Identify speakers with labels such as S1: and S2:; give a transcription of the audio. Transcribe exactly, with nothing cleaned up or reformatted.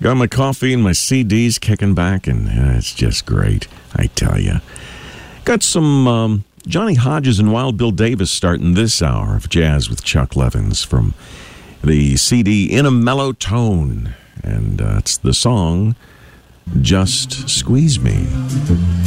S1: Got my coffee and my C Ds kicking back, and uh, it's just great, I tell you. Got some um, Johnny Hodges and Wild Bill Davis starting this hour of Jazz with Chuck Levins from the C D In a Mellow Tone. And uh, it's the song, Just Squeeze Me.